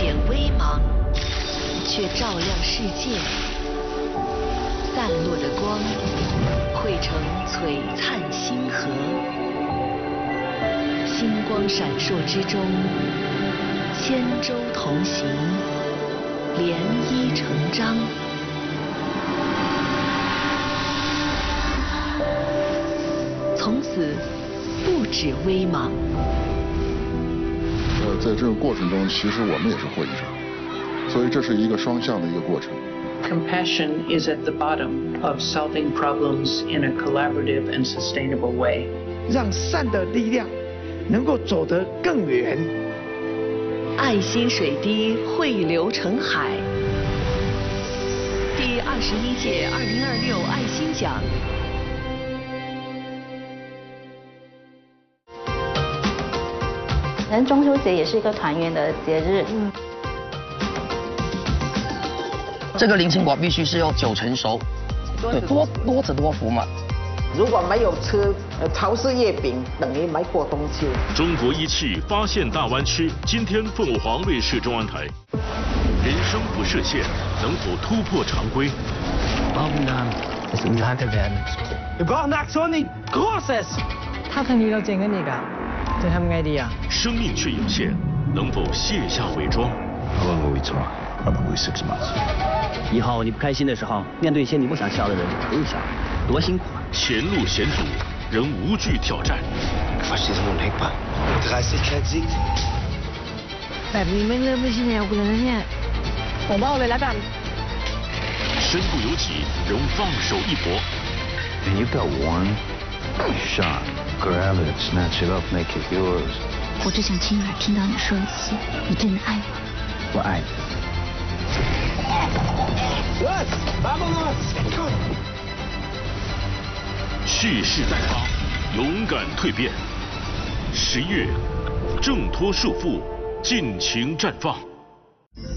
点微芒，却照亮世界。散落的光，汇成璀璨星河。星光闪烁之中，千舟同行，涟漪成章。从此，不止微芒。 在这个过程中，其实我们也是获益者，所以这是一个双向的一个过程。 Compassion is at the bottom of solving problems in a collaborative and sustainable way. 让善的力量能够走得更远。 爱心水滴汇流成海。第21届2026爱心奖。 中秋节也是一个团圆的节日。 这个菱形果必须是要9成熟，对，多子多福嘛。 如果没有吃潮式月饼，等于没过冬秋。 中国一汽发现大湾区，今天凤凰卫视中央台。人生不设限，能否突破常规他同意到整緊嚟㗎，你ทำไงดี啊？ 生命却有限，能否卸下伪装？ 以后你不开心的时候，面对一些你不想笑的人，不用笑，多辛苦啊！ 前路险阻，仍无惧挑战。 แบบนี้ไม่เริ่มไม่ใช่แนวกูแล้วนะเนี่ยผมเอาเลยแล้วกัน身不由己，仍放手一搏。 And you've got one shot. Grab it, snatch it up, make it yours. 我只想亲耳听到你说一次，你真的爱我。 我爱你。 蓄势待发，勇敢蜕变。11月，挣脱束缚，尽情绽放。